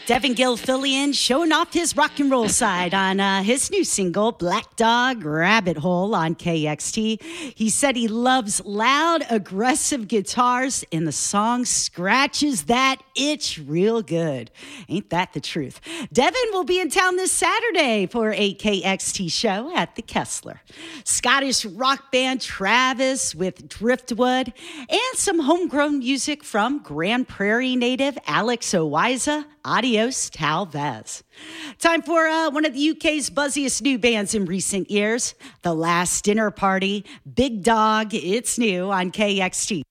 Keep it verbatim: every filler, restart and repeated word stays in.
Devin Gilfillian showing off his rock and roll side on uh, his new single, Black Dog Rabbit Hole on K X T. He said he loves loud, aggressive guitars, and the song scratches that itch real good. Ain't that the truth? Devin will be in town this Saturday for a K X T show at the Kessler. Scottish rock band Travis with Driftwood, and some homegrown music from Grand Prairie native Alex Owiza, Adios Talvez. Time for uh, one of the U K's buzziest new bands in recent years, The Last Dinner Party, Big Dog, it's new on K X T.